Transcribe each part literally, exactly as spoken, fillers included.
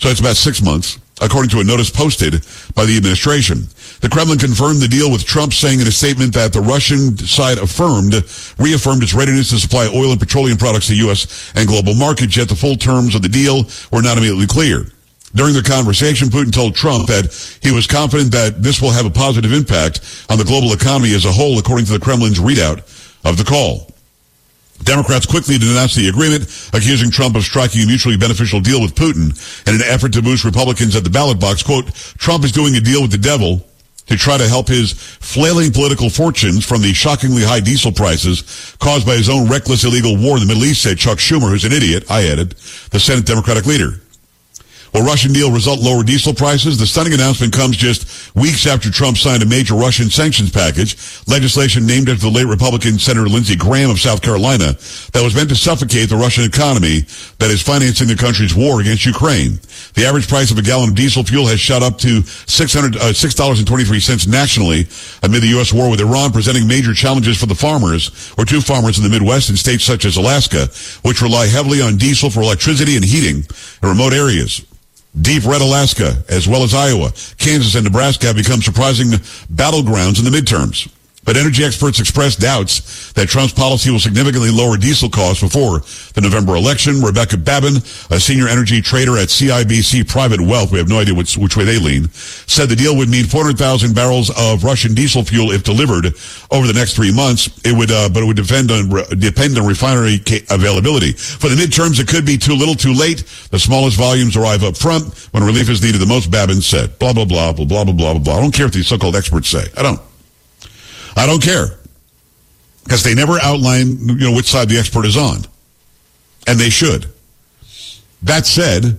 So it's about six months, according to a notice posted by the administration. The Kremlin confirmed the deal with Trump, saying in a statement that the Russian side affirmed, reaffirmed its readiness to supply oil and petroleum products to U S and global markets, yet the full terms of the deal were not immediately clear. During the conversation, Putin told Trump that he was confident that this will have a positive impact on the global economy as a whole, according to the Kremlin's readout of the call. Democrats quickly denounced the agreement, accusing Trump of striking a mutually beneficial deal with Putin in an effort to boost Republicans at the ballot box. Quote, Trump is doing a deal with the devil to try to help his flailing political fortunes from the shockingly high diesel prices caused by his own reckless illegal war in the Middle East, said Chuck Schumer, who's an idiot, I added, the Senate Democratic leader. Will Russian deal result in lower diesel prices? The stunning announcement comes just weeks after Trump signed a major Russian sanctions package, legislation named after the late Republican Senator Lindsey Graham of South Carolina, that was meant to suffocate the Russian economy that is financing the country's war against Ukraine. The average price of a gallon of diesel fuel has shot up to six hundred, uh, six dollars and twenty-three cents nationally amid the U S war with Iran, presenting major challenges for the farmers, or to farmers in the Midwest and states such as Alaska, which rely heavily on diesel for electricity and heating in remote areas. Deep red Alaska, as well as Iowa, Kansas, and Nebraska have become surprising battlegrounds in the midterms. But energy experts expressed doubts that Trump's policy will significantly lower diesel costs before the November election. Rebecca Babin, a senior energy trader at C I B C Private Wealth, we have no idea which, which way they lean, said the deal would mean four hundred thousand barrels of Russian diesel fuel if delivered over the next three months. It would, uh, but it would depend on depend on refinery availability. For the midterms, it could be too little, too late. The smallest volumes arrive up front when relief is needed the most. Babin said, blah blah blah blah blah blah blah blah. I don't care what these so-called experts say. I don't. I don't care, because they never outline, you know, which side the expert is on, and they should. That said,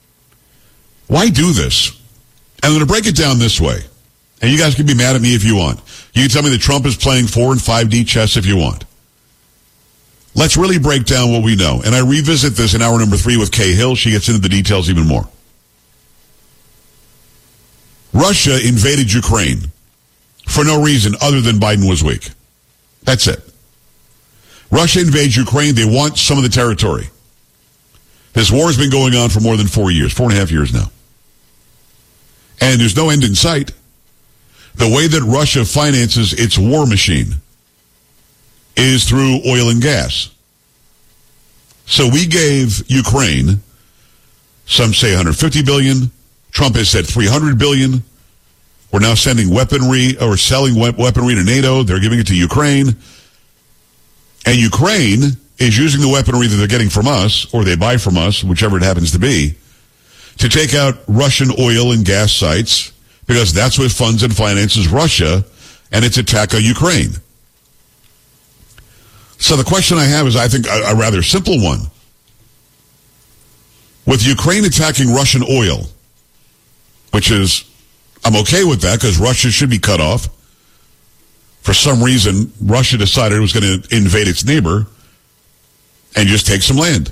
why do this? I'm going to break it down this way, and you guys can be mad at me if you want. You can tell me that Trump is playing four and five D chess if you want. Let's really break down what we know, and I revisit this in hour number three with Kay Hill. She gets into the details even more. Russia invaded Ukraine for no reason other than Biden was weak. That's it. Russia invades Ukraine. They want some of the territory. This war has been going on for more than four years, four and a half years now. And there's no end in sight. The way that Russia finances its war machine is through oil and gas. So we gave Ukraine, some say one hundred fifty billion dollars. Trump has said three hundred billion dollars. We're now sending weaponry or selling weaponry to NATO. They're giving it to Ukraine. And Ukraine is using the weaponry that they're getting from us, or they buy from us, whichever it happens to be, to take out Russian oil and gas sites, because that's what funds and finances Russia and its attack on Ukraine. So the question I have is, I think, a, a rather simple one. With Ukraine attacking Russian oil, which is, I'm okay with that because Russia should be cut off. For some reason, Russia decided it was going to invade its neighbor and just take some land.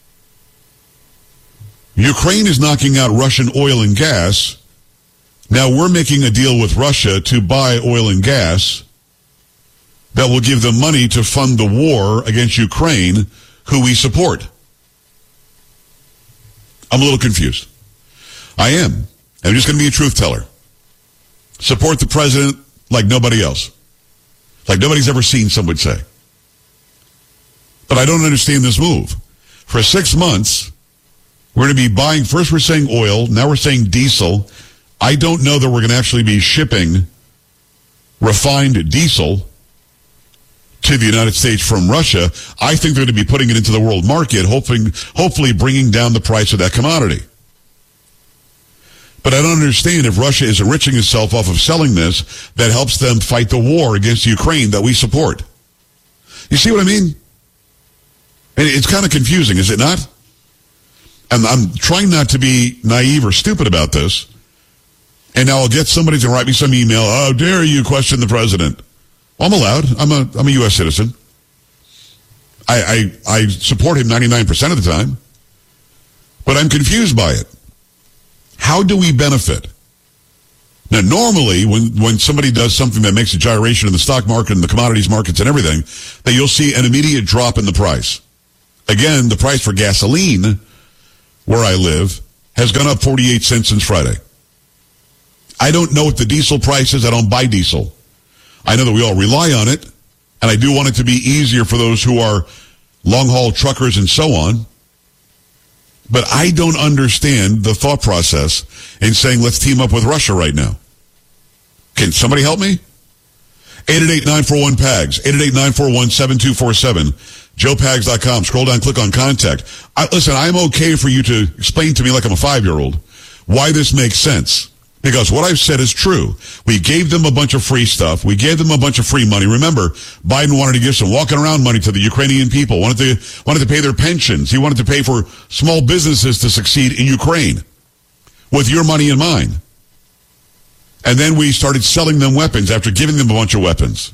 Ukraine is knocking out Russian oil and gas. Now we're making a deal with Russia to buy oil and gas that will give them money to fund the war against Ukraine, who we support. I'm a little confused. I am. I'm just going to be a truth teller. Support the president like nobody else. Like nobody's ever seen, some would say. But I don't understand this move. For six months, we're going to be buying, first we're saying oil, now we're saying diesel. I don't know that we're going to actually be shipping refined diesel to the United States from Russia. I think they're going to be putting it into the world market, hoping, hopefully bringing down the price of that commodity. But I don't understand, if Russia is enriching itself off of selling this, that helps them fight the war against Ukraine that we support. You see what I mean? It's kind of confusing, is it not? And I'm trying not to be naive or stupid about this. And now I'll get somebody to write me some email, how dare you question the president? Well, I'm allowed. I'm a, I'm a U S citizen. I, I, I support him ninety-nine percent of the time. But I'm confused by it. How do we benefit? Now, normally, when, when somebody does something that makes a gyration in the stock market and the commodities markets and everything, that you'll see an immediate drop in the price. Again, the price for gasoline, where I live, has gone up forty-eight cents since Friday. I don't know what the diesel price is. I don't buy diesel. I know that we all rely on it, and I do want it to be easier for those who are long-haul truckers and so on. But I don't understand the thought process in saying, let's team up with Russia right now. Can somebody help me? eight eight eight, nine four one, P A G S, eight eight eight, nine four one, seven two four seven, joe pags dot com. Scroll down, click on contact. I, listen, I'm okay for you to explain to me like I'm a five-year-old why this makes sense. Because what I've said is true. We gave them a bunch of free stuff. We gave them a bunch of free money. Remember, Biden wanted to give some walking around money to the Ukrainian people, wanted to, wanted to pay their pensions. He wanted to pay for small businesses to succeed in Ukraine with your money in mind. And then we started selling them weapons after giving them a bunch of weapons.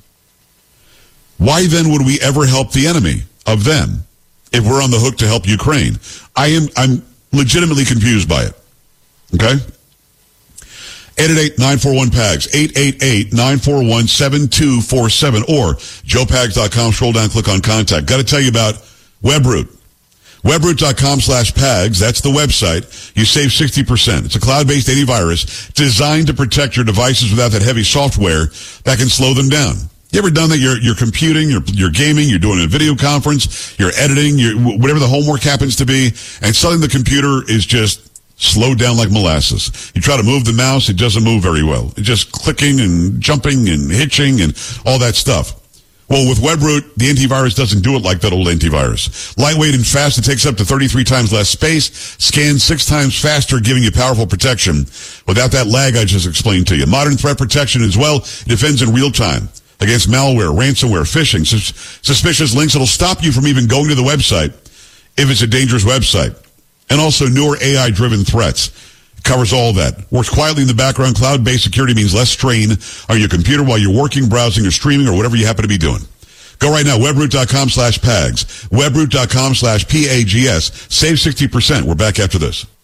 Why then would we ever help the enemy of them if we're on the hook to help Ukraine? I am, I'm legitimately confused by it. Okay? eight eight eight, nine four one, P A G S, eight eight eight, nine four one, seven two four seven, or joe pags dot com. Scroll down, click on contact. Got to tell you about Webroot. Webroot dot com slash Pags. That's the website. You save sixty percent. It's a cloud-based antivirus designed to protect your devices without that heavy software that can slow them down. You ever done that? You're, you're computing, you're, you're gaming, you're doing a video conference, you're editing, you're, whatever the homework happens to be, and suddenly the computer is just slowed down like molasses. You try to move the mouse, it doesn't move very well. It's just clicking and jumping and hitching and all that stuff. Well, with Webroot, the antivirus doesn't do it like that old antivirus. Lightweight and fast, it takes up to thirty-three times less space, scans six times faster, giving you powerful protection without that lag I just explained to you. Modern threat protection as well. It defends in real time against malware, ransomware, phishing, sus- suspicious links. It'll stop you from even going to the website if it's a dangerous website. And also newer A I-driven threats. Covers all that. Works quietly in the background. Cloud-based security means less strain on your computer while you're working, browsing, or streaming, or whatever you happen to be doing. Go right now, webroot dot com slash Pags. webroot dot com slash P A G S. Save sixty percent. We're back after this.